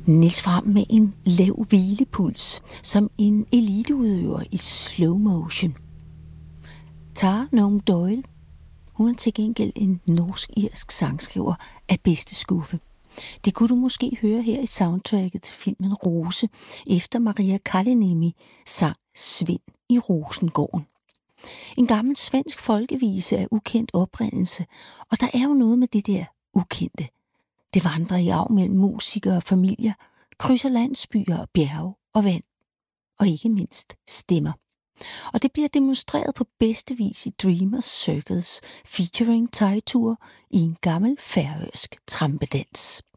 Niels frem med en lav hvilepuls, som en eliteudøver i slow motion. Tara Noam Doyle, hun er til gengæld en norsk-irsk sangskriver af bedste skuffe. Det kunne du måske høre her i soundtracket til filmen Rose, efter Maria Kalaniemi sang Svind i Rosengården. En gammel svensk folkevise af ukendt oprindelse, og der er jo noget med det der ukendte. Det vandrer i arv mellem musikere og familier, krydser landsbyer og bjerge og vand, og ikke mindst stemmer. Og det bliver demonstreret på bedste vis i Dreamers Circus featuring Teitur i en gammel færøsk trampedans.